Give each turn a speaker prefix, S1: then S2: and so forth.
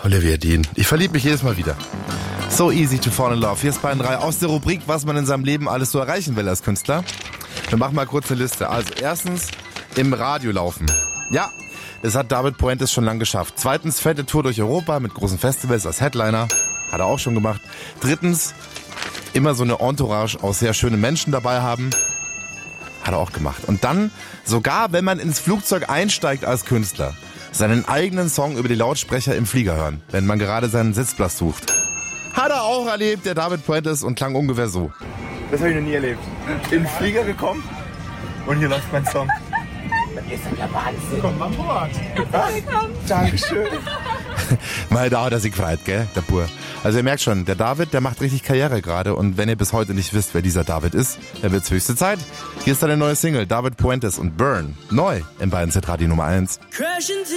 S1: Olivia Dean. Ich verliebe mich jedes Mal wieder. So easy to fall in love. Hier ist Bayern 3 aus der Rubrik, was man in seinem Leben alles so erreichen will als Künstler. Wir machen mal kurz eine Liste. Also erstens, im Radio laufen. Ja, das hat David Puentes schon lang geschafft. Zweitens, fette Tour durch Europa mit großen Festivals als Headliner. Hat er auch schon gemacht. Drittens, immer so eine Entourage aus sehr schönen Menschen dabei haben. Hat er auch gemacht. Und dann, sogar wenn man ins Flugzeug einsteigt als Künstler, seinen eigenen Song über die Lautsprecher im Flieger hören, wenn man gerade seinen Sitzplatz sucht. Hat er auch erlebt, der David Puentes, und klang ungefähr so.
S2: Das habe ich noch nie erlebt. In den Flieger gekommen und hier läuft mein Song. Das ist ja der Wahnsinn. Komm an Bord. Dankeschön.
S1: Mal da hat er sich gefreut, gell, der Bur. Also ihr merkt schon, der David, der macht richtig Karriere gerade, und wenn ihr bis heute nicht wisst, wer dieser David ist, dann wird's höchste Zeit. Hier ist seine neue Single, David Puentes und Burn. Neu im Bayern Z Radio Nummer 1.